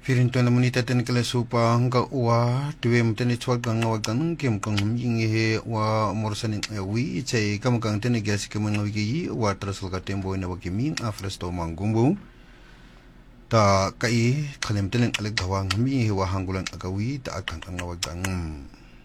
Firin to na munita ten kala supa hangga wa tuwe mtene chwal kang ngawag kang kem kang yingi he wa morsanin wi chay kam kang tene gasi kam ngawigi wa trasal ka tembo na wakiming afresto mangumbu ta kai khalem tenen alag gawang mi he wa hangulan agawi ta akang ngawag kang